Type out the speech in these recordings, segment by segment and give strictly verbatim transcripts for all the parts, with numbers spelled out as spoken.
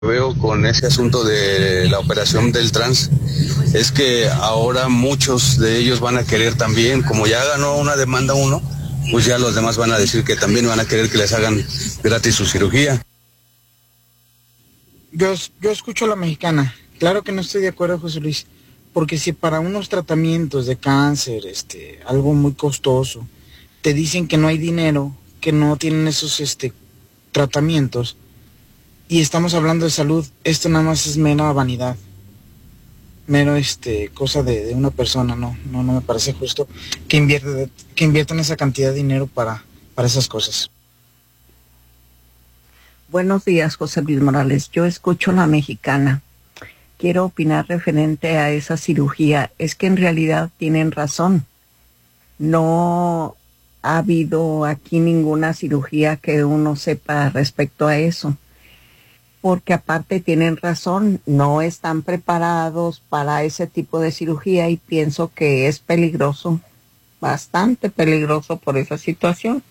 Veo con ese asunto de la operación del trans es que ahora muchos de ellos van a querer también, como ya ganó una demanda uno, pues ya los demás van a decir que también van a querer que les hagan gratis su cirugía. Yo, yo escucho a la mexicana. Claro que no estoy de acuerdo, José Luis, porque si para unos tratamientos de cáncer, este, algo muy costoso, te dicen que no hay dinero, que no tienen esos este, tratamientos, y estamos hablando de salud, esto nada más es mera vanidad, mero este, cosa de, de una persona, no, no, no me parece justo que invierte, que inviertan esa cantidad de dinero para, para esas cosas. Buenos días, José Luis Morales. Yo escucho la mexicana. Quiero opinar referente a esa cirugía. Es que en realidad tienen razón. No ha habido aquí ninguna cirugía que uno sepa respecto a eso. Porque aparte tienen razón, no están preparados para ese tipo de cirugía y pienso que es peligroso, bastante peligroso por esa situación.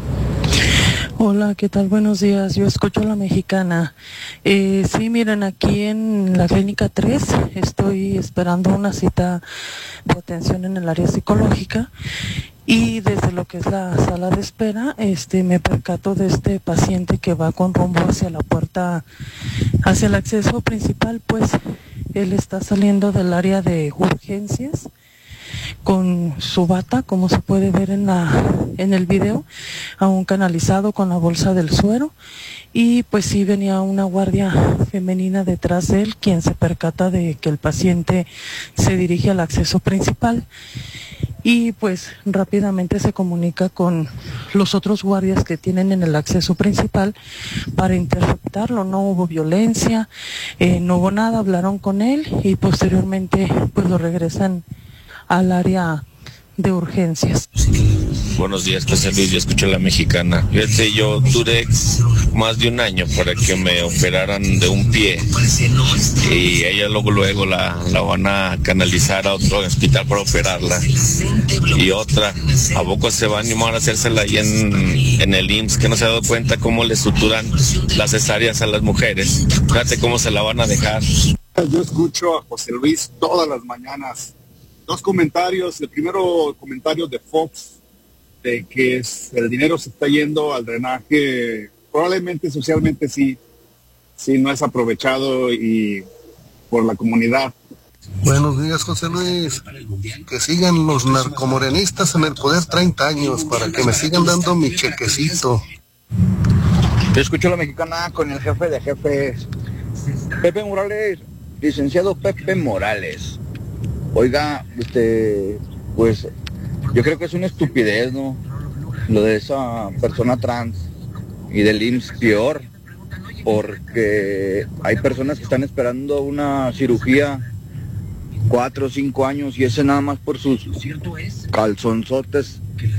Hola, ¿qué tal? Buenos días. Yo escucho a la mexicana. Eh, sí, miren, aquí en la clínica tres estoy esperando una cita de atención en el área psicológica y desde lo que es la sala de espera, este, me percato de este paciente que va con rumbo hacia la puerta, hacia el acceso principal, pues él está saliendo del área de urgencias con su bata, como se puede ver en la en el video, aún canalizado con la bolsa del suero, y pues sí venía una guardia femenina detrás de él, quien se percata de que el paciente se dirige al acceso principal y pues rápidamente se comunica con los otros guardias que tienen en el acceso principal para interceptarlo. No hubo violencia, eh, no hubo nada, hablaron con él y posteriormente pues lo regresan al área de urgencias. Buenos días, José Luis, yo escucho a la mexicana. Fíjate, yo duré más de un año para que me operaran de un pie y ella luego luego la, la van a canalizar a otro hospital para operarla. Y otra, ¿a poco se va a animar a hacérsela ahí en, en el I M S S? Que no se ha dado cuenta cómo le suturan las cesáreas a las mujeres. Fíjate cómo se la van a dejar. Yo escucho a José Luis todas las mañanas. Dos comentarios. El primero comentario de Fox, de que es, el dinero se está yendo al drenaje, probablemente socialmente sí, sí no es aprovechado y por la comunidad. Buenos días, José Luis. Que sigan los narcomorenistas en el poder treinta años para que me sigan dando mi chequecito. Yo escucho a la mexicana con el jefe de jefes, Pepe Morales, licenciado Pepe Morales. Oiga, este, pues yo creo que es una estupidez, ¿no? Lo de esa persona trans y del I M S S peor, porque hay personas que están esperando una cirugía cuatro o cinco años y ese nada más por sus calzonzotes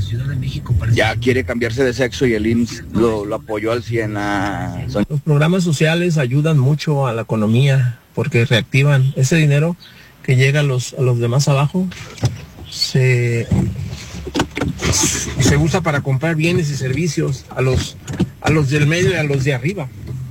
ya quiere cambiarse de sexo y el I M S S lo, lo apoyó al cien. A... Los programas sociales ayudan mucho a la economía porque reactivan ese dinero que llega a los, a los de más abajo, se, se usa para comprar bienes y servicios a los, a los del medio y a los de arriba.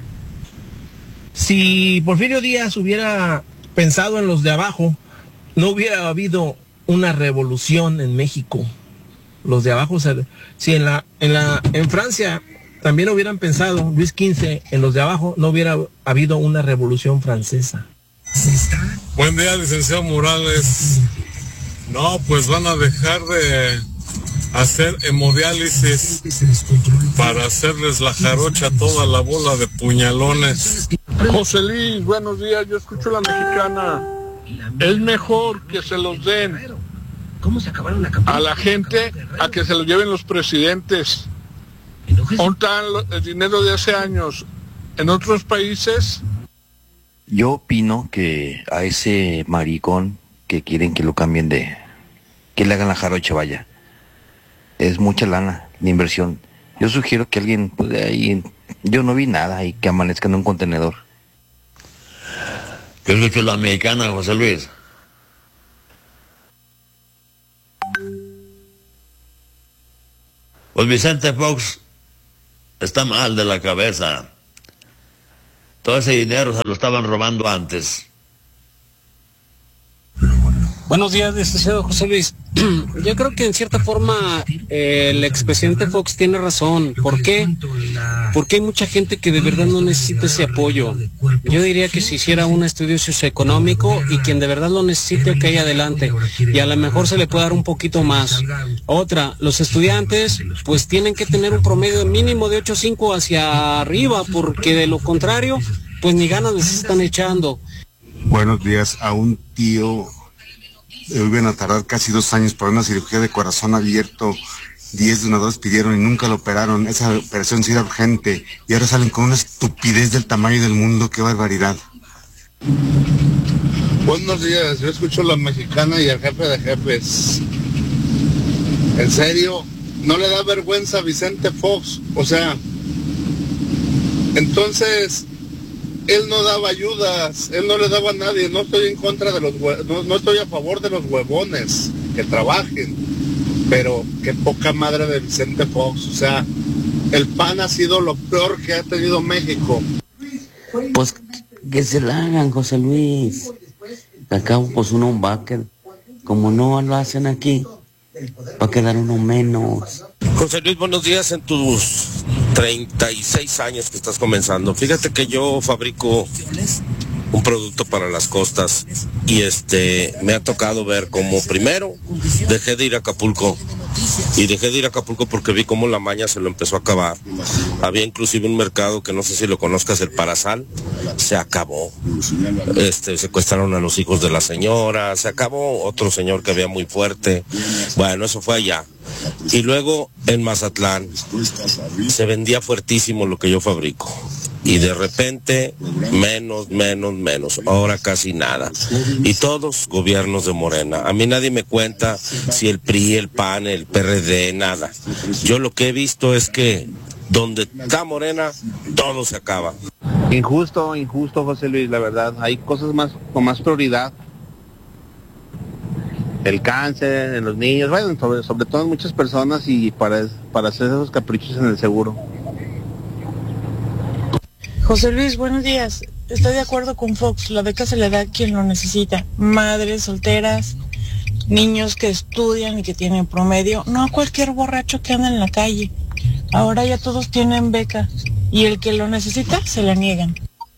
Si Porfirio Díaz hubiera pensado en los de abajo, no hubiera habido una revolución en México. Los de abajo, se, si en la, en la, en Francia también hubieran pensado Luis quince en los de abajo, no hubiera habido una revolución francesa. Buen día, licenciado Morales. No, pues van a dejar de hacer hemodiálisis para hacerles la jarocha a toda la bola de puñalones. José Luis, buenos días, yo escucho la mexicana. Es mejor que se los den a la gente a que se los lleven los presidentes. ¿Dónde está el dinero de hace años? En otros países... Yo opino que a ese maricón que quieren que lo cambien de... que le hagan la jarocha, vaya. Es mucha lana, la inversión. Yo sugiero que alguien, pues de ahí... Yo no vi nada y que amanezca en un contenedor. Yo escucho la mexicana, José Luis. Pues Vicente Fox está mal de la cabeza. Todo ese dinero se lo estaban robando antes. Buenos días, licenciado José Luis. Yo creo que en cierta forma eh, el expresidente Fox tiene razón. ¿Por qué? Porque hay mucha gente que de verdad no necesita ese apoyo. Yo diría que si hiciera un estudio socioeconómico y quien de verdad lo necesite, que haya adelante. Y a lo mejor se le puede dar un poquito más. Otra, los estudiantes pues tienen que tener un promedio mínimo de ocho punto cinco hacia arriba, porque de lo contrario, pues ni ganas les están echando. Buenos días. A un tío iban a tardar casi dos años para una cirugía de corazón abierto. Diez donadores pidieron y nunca lo operaron. Esa operación sí era urgente y ahora salen con una estupidez del tamaño del mundo. ¡Qué barbaridad! Buenos días, yo escucho La Mexicana y el jefe de jefes. En serio, ¿no le da vergüenza a Vicente Fox? O sea, entonces él no daba ayudas, él no le daba a nadie. No estoy en contra de los hue- no, no estoy a favor de los huevones que trabajen, pero qué poca madre de Vicente Fox. O sea, el P A N ha sido lo peor que ha tenido México. Pues que se la hagan, José Luis. Acá pues uno un bucket, como no lo hacen aquí, va a quedar uno menos. José Luis, buenos días. En tus treinta y seis años que estás comenzando, fíjate que yo fabrico un producto para las costas y este me ha tocado ver cómo primero dejé de ir a Acapulco y dejé de ir a Acapulco porque vi cómo la maña se lo empezó a acabar. Había inclusive un mercado que no sé si lo conozcas, el Parasal, se acabó. Este, secuestraron a los hijos de la señora, se acabó otro señor que había muy fuerte. Bueno, eso fue allá. Y luego en Mazatlán se vendía fuertísimo lo que yo fabrico. Y de repente, menos, menos, menos, ahora casi nada. Y todos gobiernos de Morena. A mí nadie me cuenta si el P R I, el P A N, el P R D, nada. Yo lo que he visto es que donde está Morena, todo se acaba. Injusto, injusto, José Luis, la verdad. Hay cosas más con más prioridad. El cáncer en los niños, bueno, sobre, sobre todo en muchas personas y para, para hacer esos caprichos en el seguro. José Luis, buenos días. Estoy de acuerdo con Fox. La beca se le da a quien lo necesita. Madres solteras, niños que estudian y que tienen promedio. No a cualquier borracho que anda en la calle. Ahora ya todos tienen beca. Y el que lo necesita, se la niegan.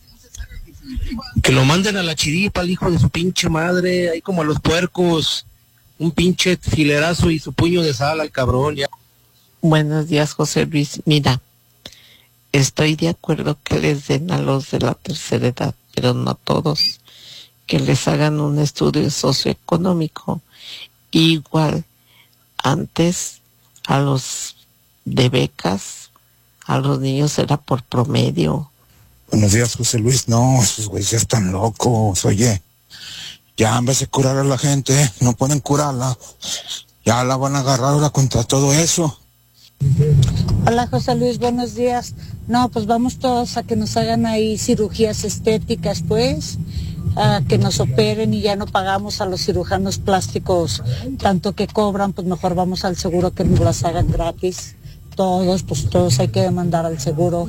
Que lo manden a la chiripa al hijo de su pinche madre, ahí como a los puercos. Un pinche filerazo y su puño de sal al cabrón. Ya. Buenos días, José Luis. Mira, estoy de acuerdo que les den a los de la tercera edad, pero no a todos. Que les hagan un estudio socioeconómico. Igual, antes a los de becas, a los niños era por promedio. Buenos días, José Luis. No, esos güeyes ya están locos. Oye, ya en vez de curar a la gente, no pueden curarla. Ya la van a agarrar ahora contra todo eso. Hola, José Luis, buenos días. No, pues vamos todos a que nos hagan ahí cirugías estéticas, pues, a que nos operen y ya no pagamos a los cirujanos plásticos tanto que cobran, pues mejor vamos al seguro que nos las hagan gratis. Todos, pues todos hay que demandar al seguro.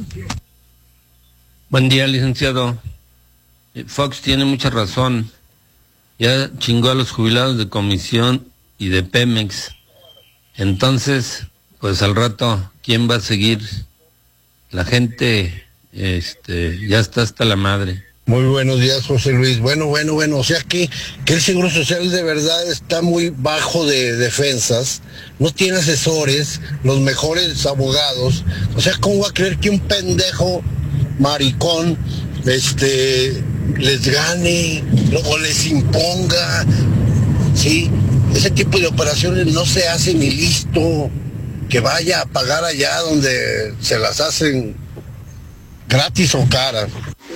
Buen día, licenciado. Fox tiene mucha razón. Ya chingó a los jubilados de Comisión y de Pemex. Entonces, pues al rato, ¿quién va a seguir? La gente, este, ya está hasta la madre. Muy buenos días, José Luis. Bueno, bueno, bueno, o sea que, que el Seguro Social de verdad está muy bajo de defensas, no tiene asesores, los mejores abogados. O sea, ¿cómo va a creer que un pendejo maricón este les gane o les imponga? Sí, ese tipo de operaciones no se hace ni listo. Que vaya a pagar allá donde se las hacen gratis o caras.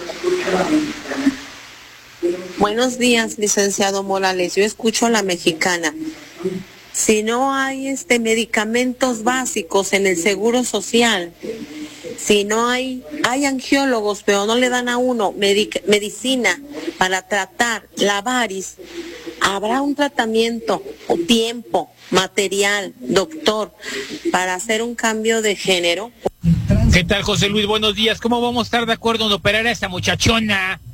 Buenos días, licenciado Morales. Yo escucho a La Mexicana. Si no hay este medicamentos básicos en el Seguro Social, si no hay, hay angiólogos, pero no le dan a uno medic, medicina para tratar la varis, habrá un tratamiento o tiempo, material, doctor, para hacer un cambio de género. ¿Qué tal, José Luis? Buenos días. ¿Cómo vamos a estar de acuerdo en operar a esta muchachona?